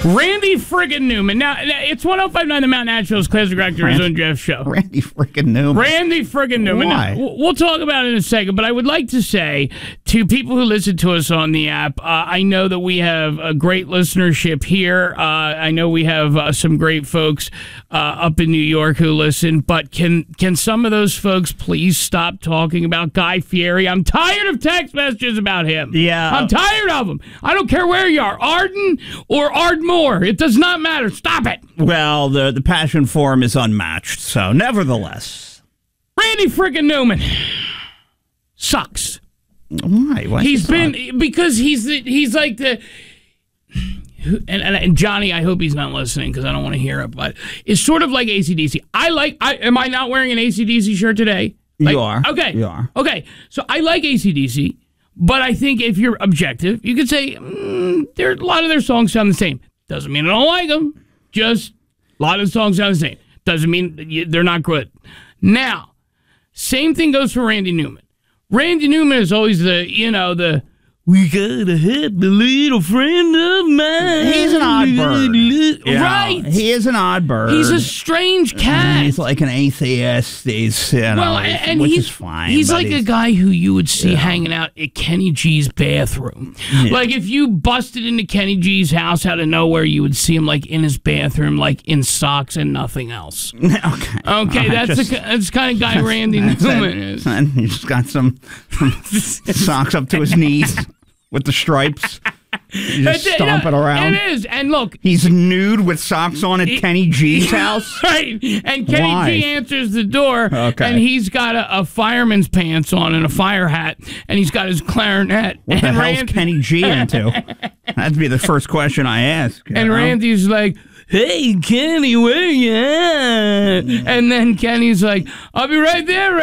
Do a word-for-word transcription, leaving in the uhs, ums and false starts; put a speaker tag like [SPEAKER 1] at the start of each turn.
[SPEAKER 1] Randy friggin' Newman. Now, it's one oh five point nine The Mount Nashville's Classic Rock Arizona Jeff Show.
[SPEAKER 2] Randy friggin' Newman.
[SPEAKER 1] Randy friggin' Newman.
[SPEAKER 2] Why?
[SPEAKER 1] Now, we'll talk about it in a second, but I would like to say to people who listen to us on the app, uh, I know that we have a great listenership here. Uh, I know we have uh, some great folks uh, up in New York who listen, but can can some of those folks please stop talking about Guy Fieri? I'm tired of text messages about him.
[SPEAKER 2] Yeah.
[SPEAKER 1] I'm tired of them. I don't care where you are, Arden or Ardmore. It does not matter. Stop it.
[SPEAKER 2] Well, the, the passion for him is unmatched, so nevertheless.
[SPEAKER 1] Randy friggin' Newman sucks.
[SPEAKER 2] Why? Why
[SPEAKER 1] He's
[SPEAKER 2] does it
[SPEAKER 1] been
[SPEAKER 2] suck?
[SPEAKER 1] because he's the, he's like the and, and, and Johnny, I hope he's not listening because I don't want to hear it, but it's sort of like A C D C. I like I am I not wearing an A C D C shirt today? Like,
[SPEAKER 2] You are.
[SPEAKER 1] Okay.
[SPEAKER 2] You are.
[SPEAKER 1] Okay. So I like A C D C, but I think if you're objective, you could say mm, there a lot of their songs sound the same. Doesn't mean I don't like them. Just a lot of the songs sound the same. Doesn't mean that you, they're not good. Now, same thing goes for Randy Newman. Randy Newman is always the, you know, the, we gotta help the little friend of mine.
[SPEAKER 2] He's an odd bird. Yeah,
[SPEAKER 1] Right.
[SPEAKER 2] He is an odd bird.
[SPEAKER 1] He's a strange cat.
[SPEAKER 2] He's like an atheist. He's, you know,
[SPEAKER 1] well, and
[SPEAKER 2] which
[SPEAKER 1] he's,
[SPEAKER 2] is fine.
[SPEAKER 1] He's
[SPEAKER 2] but
[SPEAKER 1] like
[SPEAKER 2] he's,
[SPEAKER 1] a guy who you would see
[SPEAKER 2] Yeah.
[SPEAKER 1] hanging out at Kenny G's bathroom.
[SPEAKER 2] Yeah.
[SPEAKER 1] Like if you busted into Kenny G's house out of nowhere, you would see him like in his bathroom, like in socks and nothing else.
[SPEAKER 2] Okay.
[SPEAKER 1] Okay, that's
[SPEAKER 2] just,
[SPEAKER 1] the that's the kind of guy Randy Newman is.
[SPEAKER 2] And he's got some, some socks up to his knees with the stripes. He's just
[SPEAKER 1] It- you know,
[SPEAKER 2] stomping around.
[SPEAKER 1] It is, and look,
[SPEAKER 2] He's nude with socks on at
[SPEAKER 1] He-
[SPEAKER 2] Kenny G's house.
[SPEAKER 1] right? And Kenny
[SPEAKER 2] Why?
[SPEAKER 1] G answers the door,
[SPEAKER 2] Okay.
[SPEAKER 1] and he's got a, a fireman's pants on and a fire hat, and he's got his clarinet.
[SPEAKER 2] What the
[SPEAKER 1] and
[SPEAKER 2] hell's
[SPEAKER 1] Randy-
[SPEAKER 2] Kenny G into? That'd be the first question I ask. you
[SPEAKER 1] And
[SPEAKER 2] know?
[SPEAKER 1] Randy's like, "Hey, Kenny, where you at?" And then Kenny's like, "I'll be right there,